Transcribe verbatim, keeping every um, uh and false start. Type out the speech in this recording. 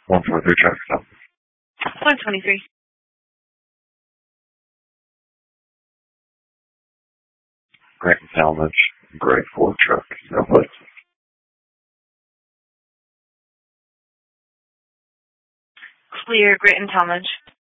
one twenty-three traffic stop. one twenty-three. Grant and Talmadge, gray Ford truck, no plates. Clear, Grant and Talmadge.